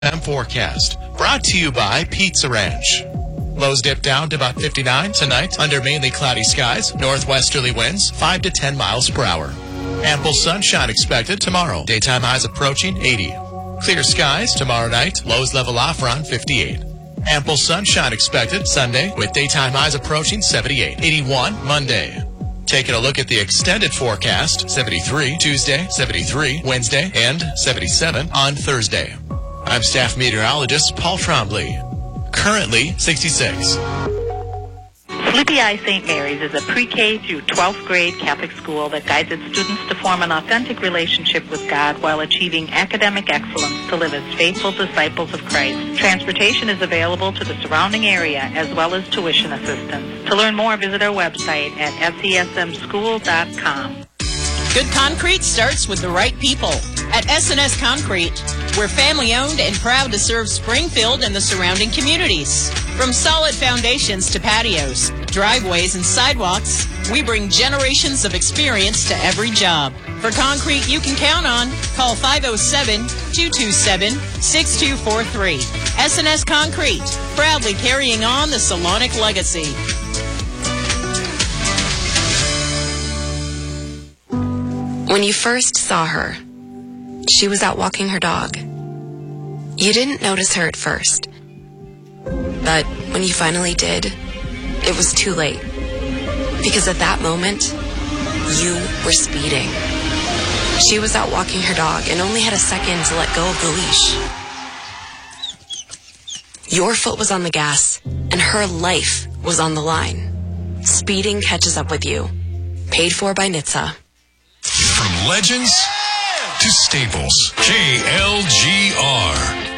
Forecast brought to you by Pizza Ranch. Lows dip down to about 59 tonight under mainly cloudy skies. Northwesterly winds 5 to 10 miles per hour. Ample sunshine expected tomorrow. Daytime highs approaching 80. Clear skies tomorrow night. Lows level off around 58. Ample sunshine expected Sunday with daytime highs approaching 78. 81 Monday. Taking a look at the extended forecast. 73 Tuesday, 73 Wednesday, and 77 on Thursday. I'm staff meteorologist Paul Trombley. Currently 66. Sleepy Eye St. Mary's is a pre-K through 12th grade Catholic school that guides its students to form an authentic relationship with God while achieving academic excellence to live as faithful disciples of Christ. Transportation is available to the surrounding area as well as tuition assistance. To learn more, visit our website at sesmschool.com. Good concrete starts with the right people. At S&S Concrete, we're family-owned and proud to serve Springfield and the surrounding communities. From solid foundations to patios, driveways, and sidewalks, we bring generations of experience to every job. For concrete you can count on, call 507-227-6243. S&S Concrete, proudly carrying on the Salonic legacy. When you first saw her, she was out walking her dog. You didn't notice her at first. But when you finally did, it was too late. Because at that moment, you were speeding. She was out walking her dog and only had a second to let go of the leash. Your foot was on the gas, and her life was on the line. Speeding catches up with you. Paid for by NHTSA. From legends to staples, KLGR.